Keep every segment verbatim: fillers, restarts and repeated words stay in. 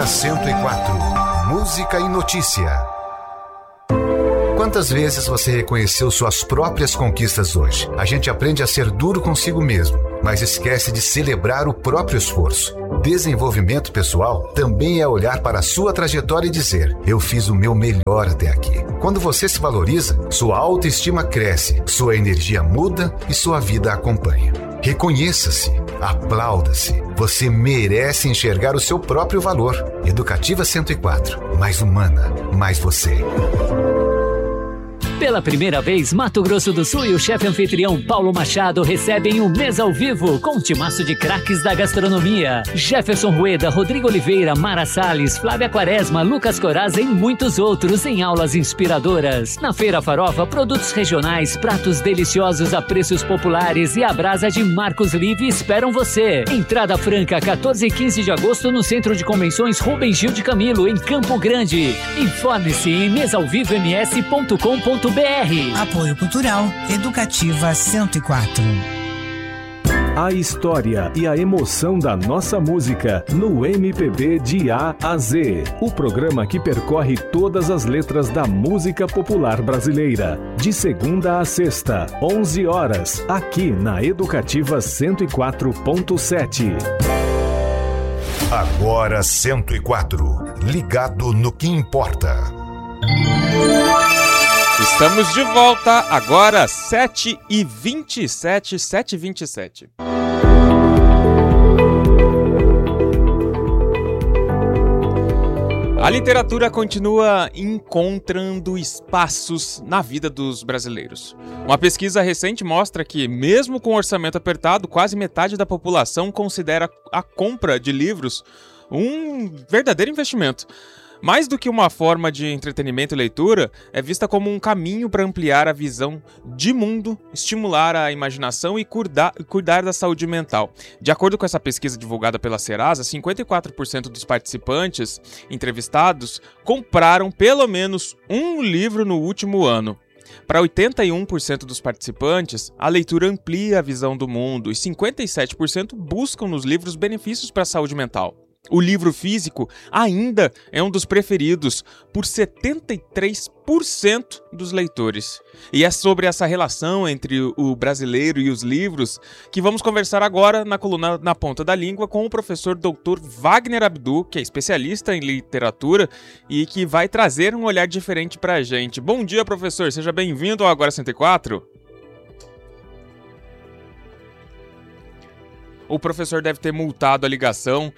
cento e quatro. Música e notícia. Quantas vezes você reconheceu suas próprias conquistas hoje? A gente aprende a ser duro consigo mesmo, mas esquece de celebrar o próprio esforço. Desenvolvimento pessoal também é olhar para a sua trajetória e dizer: eu fiz o meu melhor até aqui. Quando você se valoriza, sua autoestima cresce, sua energia muda e sua vida acompanha. Reconheça-se, aplauda-se. Você merece enxergar o seu próprio valor. Educativa cento e quatro. Mais humana, mais você. Pela primeira vez, Mato Grosso do Sul e o chefe anfitrião Paulo Machado recebem um mês ao vivo com um timaço de craques da gastronomia. Jefferson Rueda, Rodrigo Oliveira, Mara Salles, Flávia Quaresma, Lucas Coraza e muitos outros em aulas inspiradoras. Na Feira Farofa, produtos regionais, pratos deliciosos a preços populares e a brasa de Marcos Live esperam você. Entrada franca, quatorze e quinze de agosto no Centro de Convenções Rubem Gil de Camilo, em Campo Grande. Informe-se em mesalvivoms ponto com ponto br. Apoio Cultural Educativa cento e quatro. A história e a emoção da nossa música no M P B de A a Z. O programa que percorre todas as letras da música popular brasileira. De segunda a sexta, onze horas, aqui na Educativa cento e quatro ponto sete. Agora cento e quatro. Ligado no que importa. Estamos de volta, agora sete e vinte e sete, sete e vinte e sete. A literatura continua encontrando espaços na vida dos brasileiros. Uma pesquisa recente mostra que, mesmo com orçamento apertado, quase metade da população considera a compra de livros um verdadeiro investimento. Mais do que uma forma de entretenimento e leitura, é vista como um caminho para ampliar a visão de mundo, estimular a imaginação e cuidar, cuidar da saúde mental. De acordo com essa pesquisa divulgada pela Serasa, cinquenta e quatro por cento dos participantes entrevistados compraram pelo menos um livro no último ano. Para oitenta e um por cento dos participantes, a leitura amplia a visão do mundo e cinquenta e sete por cento buscam nos livros benefícios para a saúde mental. O livro físico ainda é um dos preferidos por setenta e três por cento dos leitores. E é sobre essa relação entre o brasileiro e os livros que vamos conversar agora na coluna Na Ponta da Língua com o professor doutor Wagner Abdu, que é especialista em literatura e que vai trazer um olhar diferente para a gente. Bom dia, professor. Seja bem-vindo ao Agora cento e quatro. O professor deve ter multado a ligação.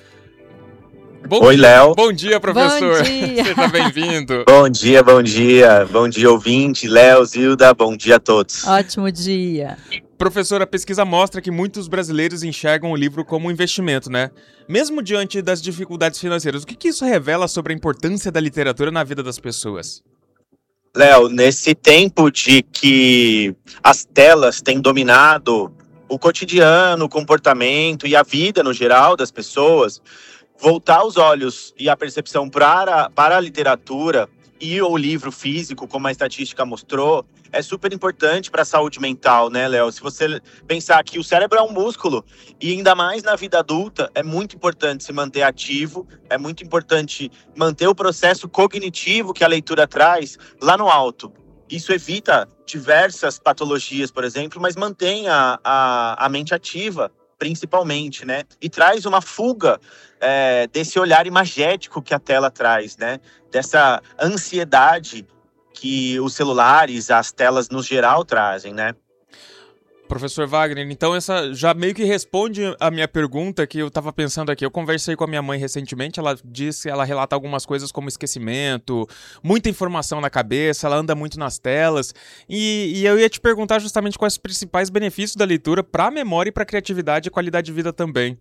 Bom Oi, Léo. Bom dia, professor. Bom dia. Seja bem-vindo. Bom dia, bom dia. Bom dia, ouvinte. Léo, Zilda, bom dia a todos. Ótimo dia. Professor, a pesquisa mostra que muitos brasileiros enxergam o livro como um investimento, né? Mesmo diante das dificuldades financeiras, o que, que isso revela sobre a importância da literatura na vida das pessoas? Léo, nesse tempo de que as telas têm dominado o cotidiano, o comportamento e a vida no geral das pessoas, voltar os olhos e a percepção para, para a literatura e o livro físico, como a estatística mostrou, é super importante para a saúde mental, né, Léo? Se você pensar que o cérebro é um músculo, e ainda mais na vida adulta, é muito importante se manter ativo, é muito importante manter o processo cognitivo que a leitura traz lá no alto. Isso evita diversas patologias, por exemplo, mas mantém a, a, a mente ativa, principalmente, né? E traz uma fuga é, desse olhar imagético que a tela traz, né? Dessa ansiedade que os celulares, as telas no geral trazem, né? Professor Wagner, então essa já meio que responde a minha pergunta que eu estava pensando aqui. Eu conversei com a minha mãe recentemente, ela disse, ela relata algumas coisas como esquecimento, muita informação na cabeça, ela anda muito nas telas, e, e eu ia te perguntar justamente quais os principais benefícios da leitura para a memória e para a criatividade e qualidade de vida também.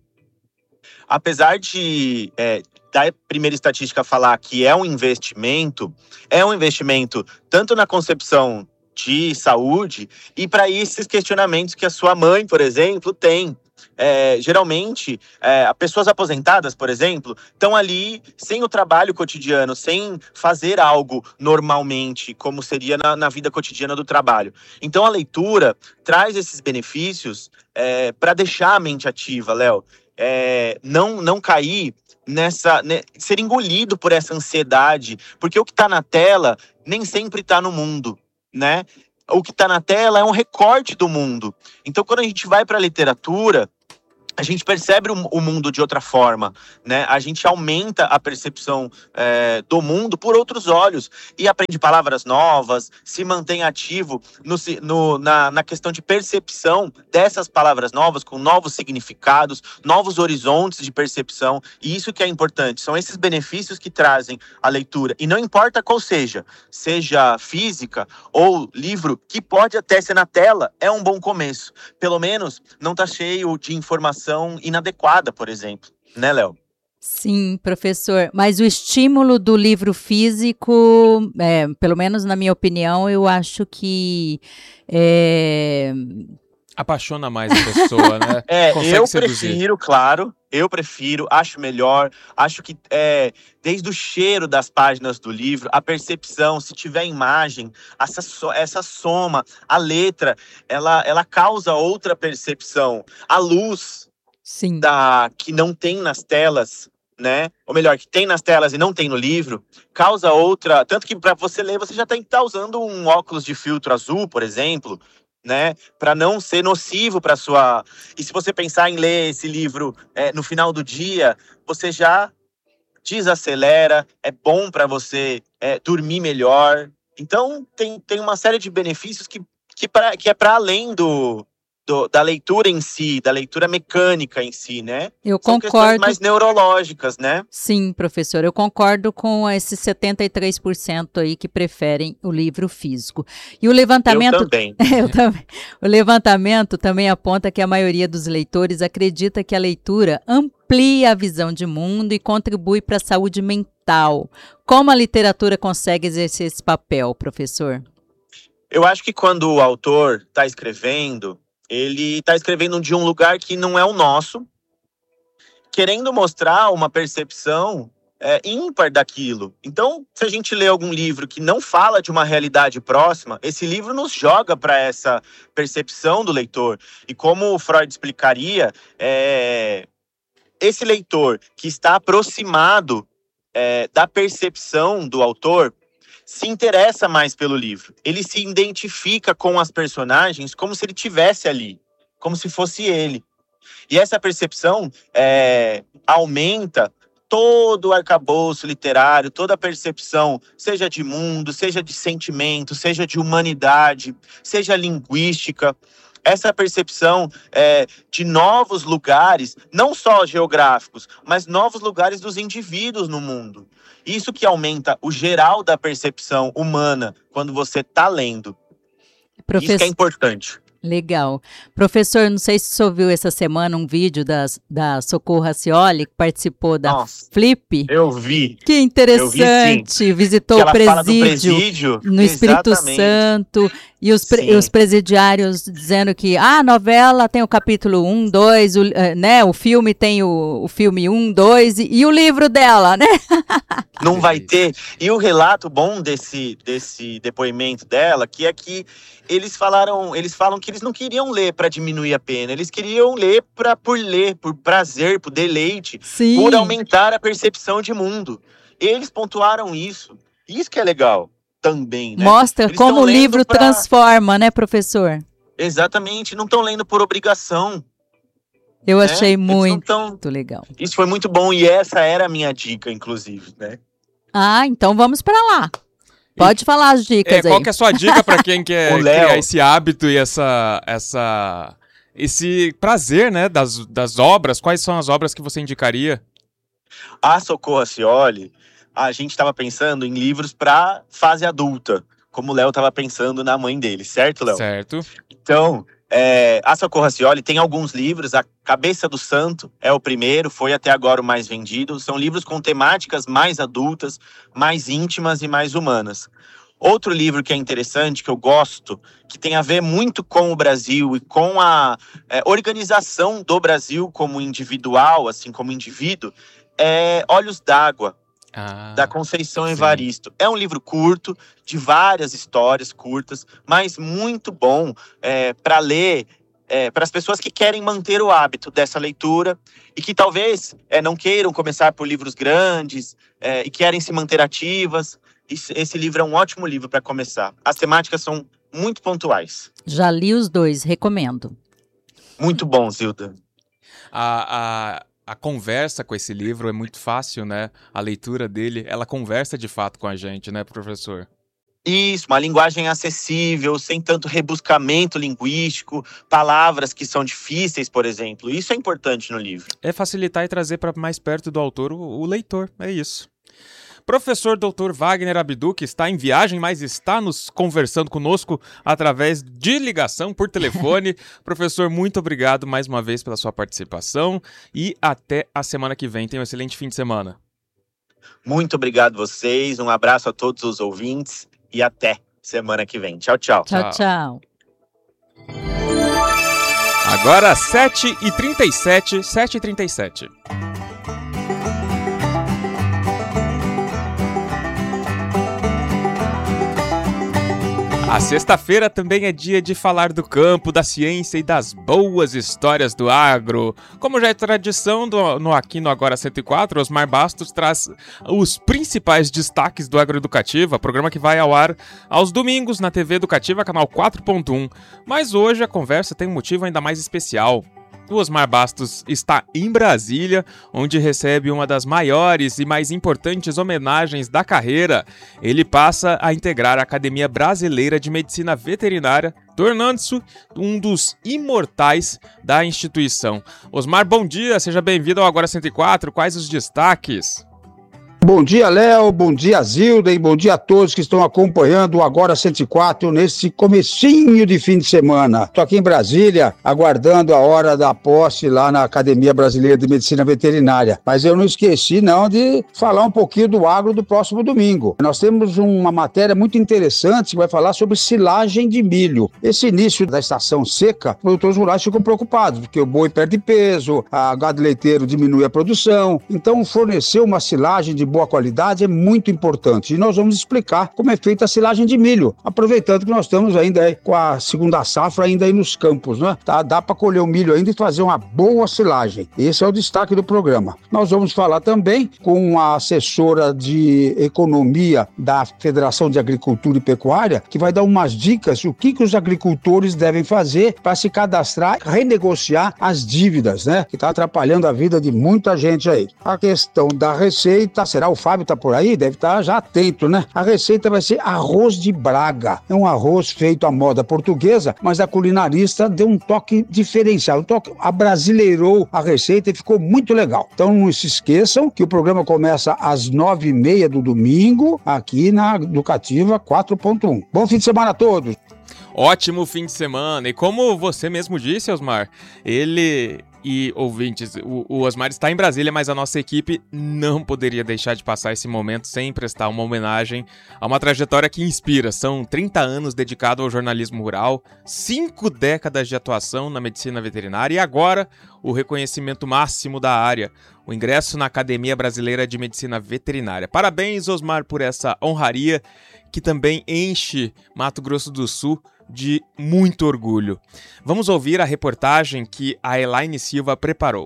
Apesar de é, da primeira estatística falar que é um investimento, é um investimento tanto na concepção de saúde e para esses questionamentos que a sua mãe, por exemplo, tem. É, geralmente, é, pessoas aposentadas, por exemplo, estão ali sem o trabalho cotidiano, sem fazer algo normalmente, como seria na, na vida cotidiana do trabalho. Então, a leitura traz esses benefícios é, para deixar a mente ativa, Léo. é, não, não cair nessa, né, ser engolido por essa ansiedade, porque o que está na tela nem sempre está no mundo, né? O que está na tela é um recorte do mundo. Então, quando a gente vai para a literatura, a gente percebe o mundo de outra forma, né? A gente aumenta a percepção é, do mundo por outros olhos e aprende palavras novas, se mantém ativo no, no, na, na questão de percepção dessas palavras novas, com novos significados, novos horizontes de percepção, e isso que é importante. São esses benefícios que trazem a leitura, e não importa qual seja, seja física ou livro, que pode até ser na tela, é um bom começo. Pelo menos não está cheio de informação inadequada, por exemplo, né, Léo? Sim, professor, mas o estímulo do livro físico, é, pelo menos na minha opinião, eu acho que é... apaixona mais a pessoa, né? É, Consegue eu seduzir. prefiro, claro, eu prefiro, acho melhor, acho que é, desde o cheiro das páginas do livro, a percepção, se tiver imagem, essa, so, essa soma, a letra, ela, ela causa outra percepção. A luz Sim. Da, que não tem nas telas, né? Ou melhor, que tem nas telas e não tem no livro, causa outra, tanto que para você ler, você já tem que estar usando um óculos de filtro azul, por exemplo, né, para não ser nocivo para sua... E se você pensar em ler esse livro é, no final do dia, você já desacelera, é bom para você é, dormir melhor. Então, tem, tem uma série de benefícios que, que, pra, que é para além do, do, da leitura em si, da leitura mecânica em si, né? Eu São concordo. questões mais neurológicas, né? Sim, professor, eu concordo com esses setenta e três por cento aí que preferem o livro físico. E o levantamento... Eu também. eu também. O levantamento também aponta que a maioria dos leitores acredita que a leitura amplia a visão de mundo e contribui para a saúde mental. Como a literatura consegue exercer esse papel, professor? Eu acho que quando o autor está escrevendo, ele está escrevendo de um lugar que não é o nosso, querendo mostrar uma percepção é, ímpar daquilo. Então, se a gente lê algum livro que não fala de uma realidade próxima, esse livro nos joga para essa percepção do leitor. E como o Freud explicaria, é, esse leitor que está aproximado é, da percepção do autor se interessa mais pelo livro. Ele se identifica com as personagens como se ele estivesse ali, como se fosse ele. E essa percepção é, aumenta todo o arcabouço literário, toda a percepção, seja de mundo, seja de sentimento, seja de humanidade, seja linguística. Essa percepção é, de novos lugares, não só geográficos, mas novos lugares dos indivíduos no mundo. Isso que aumenta o geral da percepção humana quando você está lendo. Professor... Isso que é importante. Legal. Professor, não sei se você ouviu essa semana um vídeo das, da Socorro Racioli, que participou da Nossa, Flip. Eu vi. Que interessante. Vi, visitou que o presídio, presídio no Espírito Exatamente. Santo. E os, pre, os presidiários dizendo que ah, a novela tem o capítulo um, dois, o, né, o filme tem o, o filme um, dois e, e o livro dela, né? Não vai ter. E o relato bom desse, desse depoimento dela, que é que eles falaram, eles falam que eles não queriam ler para diminuir a pena, eles queriam ler pra, por ler, por prazer, por deleite, Sim. por aumentar a percepção de mundo. Eles pontuaram isso. Isso que é legal também, né? Mostra Eles como o livro pra... transforma, né, professor? Exatamente, não estão lendo por obrigação. Eu né? achei muito tão... legal. Isso foi muito bom e essa era a minha dica, inclusive, né? Ah, então vamos para lá. Pode e, falar as dicas é, aí. Qual que é a sua dica para quem quer Léo... criar esse hábito e essa, essa, esse prazer, né, das, das obras? Quais são as obras que você indicaria? A Socorro Racioli, a gente estava pensando em livros para fase adulta, como o Léo estava pensando na mãe dele, certo, Léo? Certo. Então, é, a Socorro Racioli tem alguns livros, A Cabeça do Santo é o primeiro, foi até agora o mais vendido. São livros com temáticas mais adultas, mais íntimas e mais humanas. Outro livro que é interessante, que eu gosto, que tem a ver muito com o Brasil e com a é, organização do Brasil como individual, assim como indivíduo, é Olhos d'Água, ah, da Conceição sim. Evaristo. É um livro curto, de várias histórias curtas, mas muito bom é, para ler é, para as pessoas que querem manter o hábito dessa leitura e que talvez é, não queiram começar por livros grandes é, e querem se manter ativas. Esse livro é um ótimo livro para começar. As temáticas são muito pontuais. Já li os dois, recomendo. Muito bom, Zilda. A, a, a conversa com esse livro é muito fácil, né? A leitura dele, ela conversa de fato com a gente, né, professor? Isso, uma linguagem acessível, sem tanto rebuscamento linguístico, palavras que são difíceis, por exemplo. Isso é importante no livro. É facilitar e trazer para mais perto do autor o, o leitor, é isso. Professor doutor Wagner Abdu, que está em viagem, mas está nos conversando conosco através de ligação por telefone. Professor, muito obrigado mais uma vez pela sua participação e até a semana que vem. Tenha um excelente fim de semana. Muito obrigado a vocês, um abraço a todos os ouvintes e até semana que vem. Tchau, tchau. Tchau, tchau. Agora sete e trinta e sete, sete e trinta e sete. A sexta-feira também é dia de falar do campo, da ciência e das boas histórias do agro. Como já é tradição do, no, aqui no Agora cento e quatro, Osmar Bastos traz os principais destaques do Agroeducativa, programa que vai ao ar aos domingos na T V Educativa, canal quatro ponto um. Mas hoje a conversa tem um motivo ainda mais especial. O Osmar Bastos está em Brasília, onde recebe uma das maiores e mais importantes homenagens da carreira. Ele passa a integrar a Academia Brasileira de Medicina Veterinária, tornando-se um dos imortais da instituição. Osmar, bom dia, seja bem-vindo ao Agora cento e quatro. Quais os destaques? Bom dia, Léo, bom dia, Zilda, e bom dia a todos que estão acompanhando o Agora cento e quatro nesse comecinho de fim de semana. Estou aqui em Brasília, aguardando a hora da posse lá na Academia Brasileira de Medicina Veterinária. Mas eu não esqueci, não, de falar um pouquinho do agro do próximo domingo. Nós temos uma matéria muito interessante que vai falar sobre silagem de milho. Esse início da estação seca, os produtores rurais ficam preocupados, porque o boi perde peso, a gado leiteiro diminui a produção. Então, fornecer uma silagem de boa qualidade é muito importante. E nós vamos explicar como é feita a silagem de milho, aproveitando que nós estamos ainda aí com a segunda safra ainda aí nos campos, né? Tá? Dá para colher o milho ainda e fazer uma boa silagem. Esse é o destaque do programa. Nós vamos falar também com a assessora de economia da Federação de Agricultura e Pecuária, que vai dar umas dicas de o que, que os agricultores devem fazer para se cadastrar, renegociar as dívidas, né? Que está atrapalhando a vida de muita gente aí. A questão da receita, será o Fábio tá por aí? Deve estar já atento, né? A receita vai ser arroz de Braga. É um arroz feito à moda portuguesa, mas a culinarista deu um toque diferenciado, um toque abrasileirou a receita e ficou muito legal. Então não se esqueçam que o programa começa às nove e meia do domingo, aqui na Educativa quatro ponto um. Bom fim de semana a todos! Ótimo fim de semana. E como você mesmo disse, Osmar, ele e ouvintes, o, o Osmar está em Brasília, mas a nossa equipe não poderia deixar de passar esse momento sem prestar uma homenagem a uma trajetória que inspira. São trinta anos dedicados ao jornalismo rural, cinco décadas de atuação na medicina veterinária e agora o reconhecimento máximo da área, o ingresso na Academia Brasileira de Medicina Veterinária. Parabéns, Osmar, por essa honraria que também enche Mato Grosso do Sul de muito orgulho. Vamos ouvir a reportagem que a Elaine Silva preparou.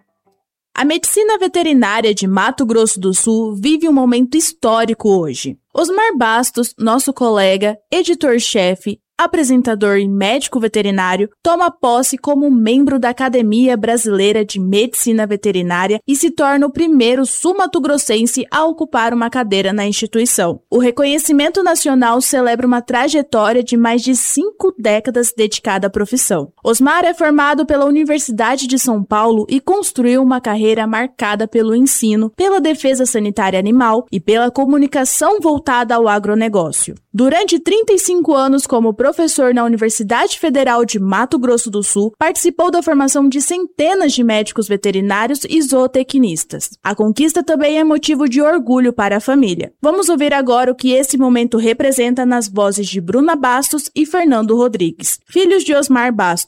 A medicina veterinária de Mato Grosso do Sul vive um momento histórico hoje. Osmar Bastos, nosso colega, editor-chefe, apresentador e médico veterinário, toma posse como membro da Academia Brasileira de Medicina Veterinária e se torna o primeiro sul-mato-grossense a ocupar uma cadeira na instituição. O reconhecimento nacional celebra uma trajetória de mais de cinco décadas dedicada à profissão. Osmar é formado pela Universidade de São Paulo e construiu uma carreira marcada pelo ensino, pela defesa sanitária animal e pela comunicação voltada ao agronegócio. Durante trinta e cinco anos como professor na Universidade Federal de Mato Grosso do Sul, participou da formação de centenas de médicos veterinários e zootecnistas. A conquista também é motivo de orgulho para a família. Vamos ouvir agora o que esse momento representa nas vozes de Bruna Bastos e Fernando Rodrigues, filhos de Osmar Bastos.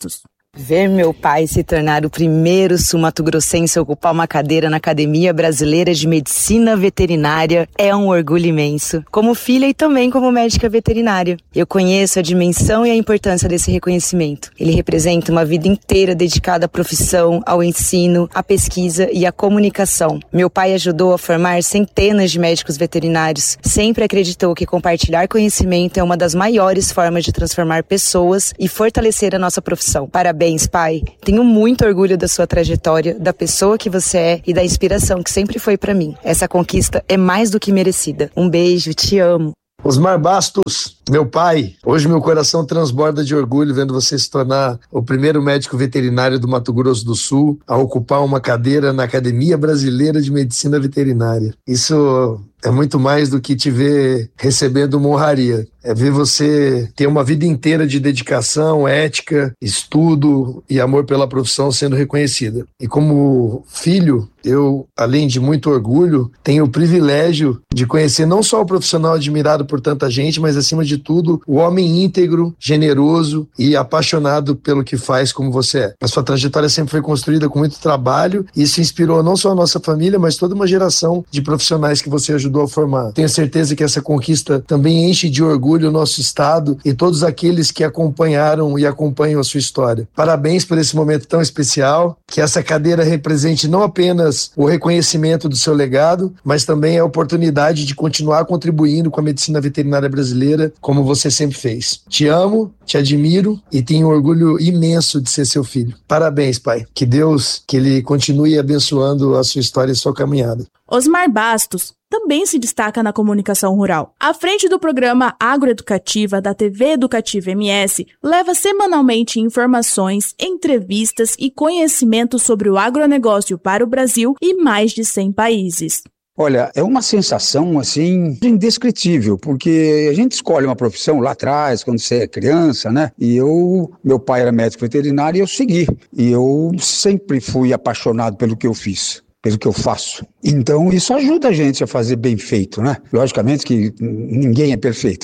Ver meu pai se tornar o primeiro sul-mato-grossense a ocupar uma cadeira na Academia Brasileira de Medicina Veterinária é um orgulho imenso, como filha e também como médica veterinária. Eu conheço a dimensão e a importância desse reconhecimento. Ele representa uma vida inteira dedicada à profissão, ao ensino, à pesquisa e à comunicação. Meu pai ajudou a formar centenas de médicos veterinários. Sempre acreditou que compartilhar conhecimento é uma das maiores formas de transformar pessoas e fortalecer a nossa profissão. Parabéns. Parabéns, pai. Tenho muito orgulho da sua trajetória, da pessoa que você é e da inspiração que sempre foi para mim. Essa conquista é mais do que merecida. Um beijo, te amo. Osmar Bastos, meu pai, hoje meu coração transborda de orgulho vendo você se tornar o primeiro médico veterinário do Mato Grosso do Sul a ocupar uma cadeira na Academia Brasileira de Medicina Veterinária. Isso é muito mais do que te ver recebendo uma honraria. É ver você ter uma vida inteira de dedicação, ética, estudo e amor pela profissão sendo reconhecida. E como filho, eu, além de muito orgulho, tenho o privilégio de conhecer não só o profissional admirado por tanta gente, mas acima de tudo, o homem íntegro, generoso e apaixonado pelo que faz como você é. A sua trajetória sempre foi construída com muito trabalho e isso inspirou não só a nossa família, mas toda uma geração de profissionais que você ajudou a formar. Tenho certeza que essa conquista também enche de orgulho o nosso estado e todos aqueles que acompanharam e acompanham a sua história. Parabéns por esse momento tão especial, que essa cadeira represente não apenas o reconhecimento do seu legado, mas também a oportunidade de continuar contribuindo com a medicina veterinária brasileira, como você sempre fez. Te amo, te admiro e tenho orgulho imenso de ser seu filho. Parabéns, pai. Que Deus, que Ele continue abençoando a sua história e a sua caminhada. Osmar Bastos também se destaca na comunicação rural. À frente do programa Agroeducativa da T V Educativa M S, leva semanalmente informações, entrevistas e conhecimento sobre o agronegócio para o Brasil e mais de cem países. Olha, é uma sensação, assim, indescritível, porque a gente escolhe uma profissão lá atrás, quando você é criança, né? E eu, meu pai era médico veterinário e eu segui. E eu sempre fui apaixonado pelo que eu fiz, pelo que eu faço. Então isso ajuda a gente a fazer bem feito, né? Logicamente que ninguém é perfeito,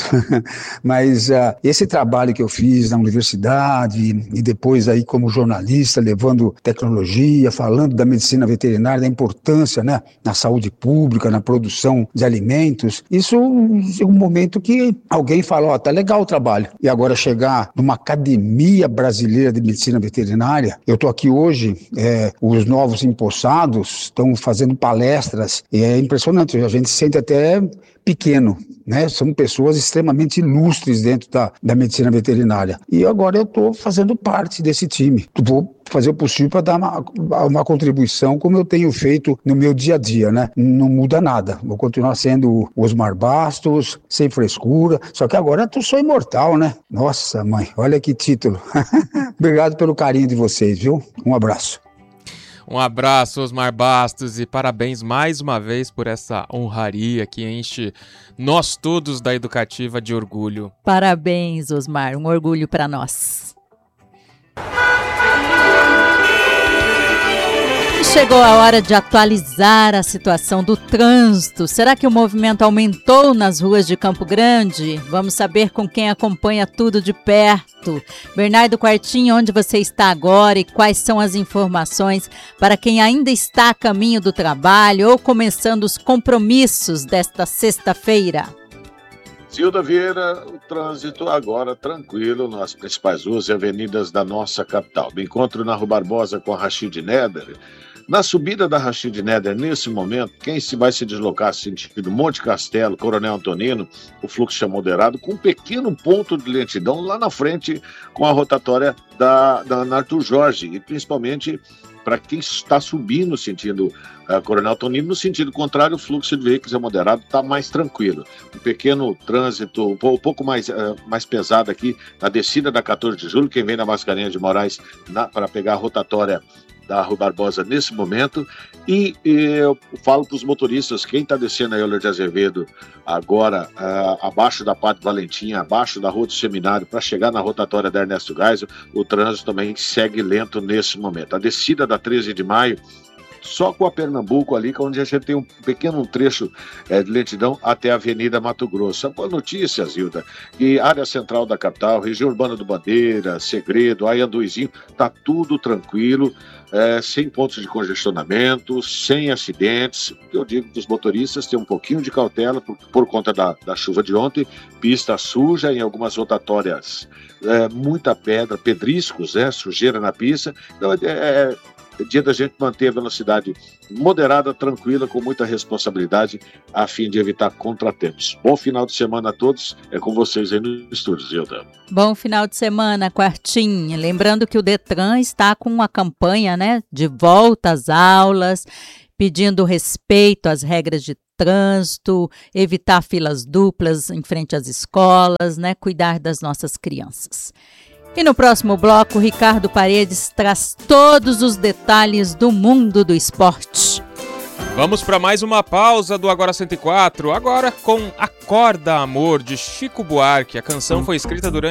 mas uh, esse trabalho que eu fiz na universidade e depois aí como jornalista, levando tecnologia, falando da medicina veterinária, da importância, né, na saúde pública, na produção de alimentos, isso é um momento que alguém fala, ó, oh, tá legal o trabalho. E agora chegar numa Academia Brasileira de Medicina Veterinária, eu tô aqui hoje, é, os novos empossados estão fazendo palestras e é impressionante, a gente se sente até pequeno, né? São pessoas extremamente ilustres dentro da, da medicina veterinária. E agora eu estou fazendo parte desse time. Vou fazer o possível para dar uma, uma contribuição como eu tenho feito no meu dia a dia, né? Não muda nada. Vou continuar sendo Osmar Bastos, sem frescura, só que agora eu sou imortal, né? Nossa, mãe, olha que título. Obrigado pelo carinho de vocês, viu? Um abraço. Um abraço, Osmar Bastos, e parabéns mais uma vez por essa honraria que enche nós todos da Educativa de orgulho. Parabéns, Osmar, um orgulho para nós. Chegou a hora de atualizar a situação do trânsito. Será que o movimento aumentou nas ruas de Campo Grande? Vamos saber com quem acompanha tudo de perto. Bernardo Quartinho, onde você está agora e quais são as informações para quem ainda está a caminho do trabalho ou começando os compromissos desta sexta-feira? Zilda Vieira, o trânsito agora tranquilo nas principais ruas e avenidas da nossa capital. Me encontro na Rua Barbosa com a Rachid Neder. Na subida da Rachid Neder, nesse momento, quem se vai se deslocar sentido Monte Castelo, Coronel Antonino, o fluxo é moderado, com um pequeno ponto de lentidão lá na frente com a rotatória da, da Arthur Jorge, e principalmente para quem está subindo sentido uh, Coronel Antonino, no sentido contrário, o fluxo de veículos é moderado, está mais tranquilo. Um pequeno trânsito, um pouco mais, uh, mais pesado aqui na descida da quatorze de julho, quem vem na Mascarenhas de Moraes para pegar a rotatória da Rua Barbosa nesse momento, e, e eu falo para os motoristas, quem está descendo a Euler de Azevedo agora, uh, abaixo da Padre Valentim, abaixo da Rua do Seminário, para chegar na rotatória da Ernesto Geisel, o trânsito também segue lento nesse momento. A descida da treze de maio, só com a Pernambuco ali, onde a gente tem um pequeno trecho é, de lentidão até a Avenida Mato Grosso. A boa notícia, Zilda, que área central da capital, região urbana do Bandeira, Segredo, Aianduizinho, tá tudo tranquilo, é, sem pontos de congestionamento, sem acidentes. Eu digo que os motoristas têm um pouquinho de cautela por, por conta da, da chuva de ontem, pista suja em algumas rotatórias, é, muita pedra, pedriscos, é, sujeira na pista. Então, é, é É dia da gente manter a velocidade moderada, tranquila, com muita responsabilidade, a fim de evitar contratempos. Bom final de semana a todos. É com vocês aí no estúdio, Zilda. Bom final de semana, Quartinho. Lembrando que o Detran está com uma campanha, né, de volta às aulas, pedindo respeito às regras de trânsito, evitar filas duplas em frente às escolas, né, cuidar das nossas crianças. E no próximo bloco, Ricardo Paredes traz todos os detalhes do mundo do esporte. Vamos para mais uma pausa do Agora cento e quatro, agora com Acorda Amor, de Chico Buarque. A canção foi escrita durante